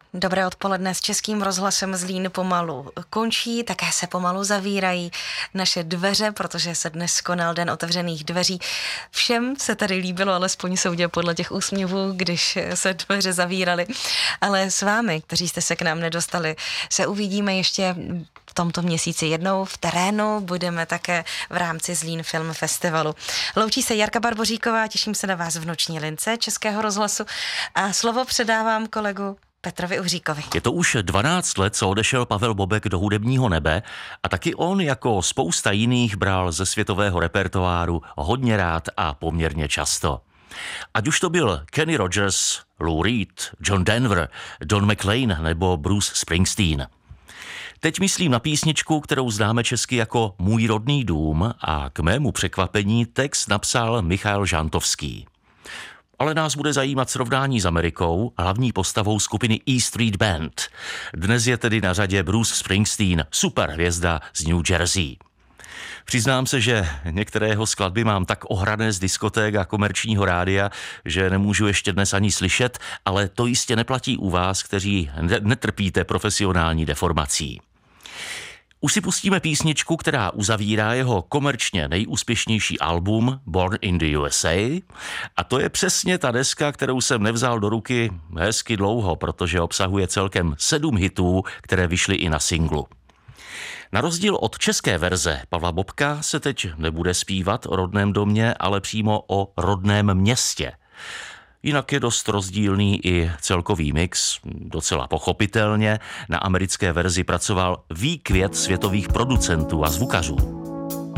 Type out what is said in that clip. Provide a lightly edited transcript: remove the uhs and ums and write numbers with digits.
Dobré odpoledne. S Českým rozhlasem Zlín pomalu končí, také se pomalu zavírají naše dveře, protože se dnes konal Den otevřených dveří. Všem se tady líbilo, alespoň soudě podle těch úsměvů, když se dveře zavíraly. Ale s vámi, kteří jste se k nám nedostali, se uvidíme ještě v tomto měsíci jednou v terénu. Budeme také v rámci Zlín Film Festivalu. Loučí se Jarka Barboříková, těším se na vás v noční lince Českého rozhlasu a slovo předávám kolegu Petrovi Uhříkovi. Je to už 12 let, co odešel Pavel Bobek do hudebního nebe a taky on jako spousta jiných bral ze světového repertoáru hodně rád a poměrně často. Ať už to byl Kenny Rogers, Lou Reed, John Denver, Don McLean nebo Bruce Springsteen. Teď myslím na písničku, kterou známe česky jako Můj rodný dům a k mému překvapení text napsal Michal Žantovský. Ale nás bude zajímat srovnání s Amerikou, hlavní postavou skupiny E Street Band. Dnes je tedy na řadě Bruce Springsteen, superhvězda z New Jersey. Přiznám se, že některé jeho skladby mám tak ohrané z diskoték a komerčního rádia, že nemůžu ještě dnes ani slyšet, ale to jistě neplatí u vás, kteří netrpíte profesionální deformací. Už si pustíme písničku, která uzavírá jeho komerčně nejúspěšnější album Born in the USA a to je přesně ta deska, kterou jsem nevzal do ruky hezky dlouho, protože obsahuje celkem 7 hitů, které vyšly i na singlu. Na rozdíl od české verze Pavla Bobka se teď nebude zpívat o rodném domě, ale přímo o rodném městě. Jinak je dost rozdílný i celkový mix, docela pochopitelně. Na americké verzi pracoval výkvět světových producentů a zvukařů.